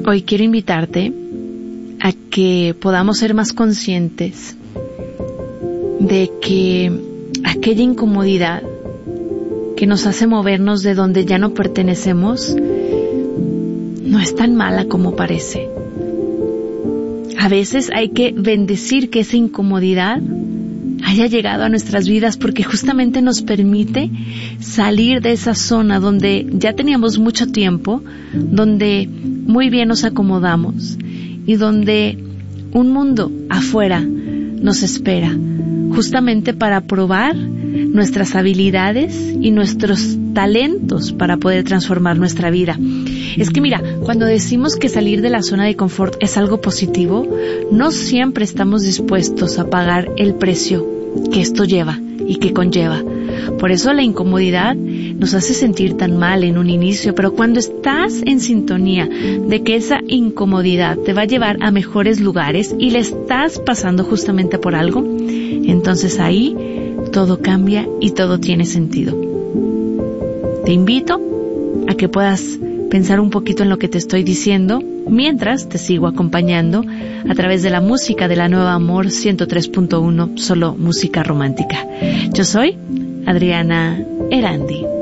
Hoy quiero invitarte a que podamos ser más conscientes de que aquella incomodidad que nos hace movernos de donde ya no pertenecemos no es tan mala como parece. A veces hay que bendecir que esa incomodidad haya llegado a nuestras vidas porque justamente nos permite salir de esa zona donde ya teníamos mucho tiempo, donde muy bien nos acomodamos y donde un mundo afuera nos espera, justamente para probar nuestras habilidades y nuestros talentos para poder transformar nuestra vida. Es que mira, cuando decimos que salir de la zona de confort es algo positivo, no siempre estamos dispuestos a pagar el precio que esto lleva y que conlleva. Por eso la incomodidad nos hace sentir tan mal en un inicio, pero cuando estás en sintonía de que esa incomodidad te va a llevar a mejores lugares y le estás pasando justamente por algo, entonces ahí todo cambia y todo tiene sentido. Te invito a que puedas pensar un poquito en lo que te estoy diciendo mientras te sigo acompañando a través de la música de la Nueva Amor 103.1, solo música romántica. Yo soy Adriana Erandi.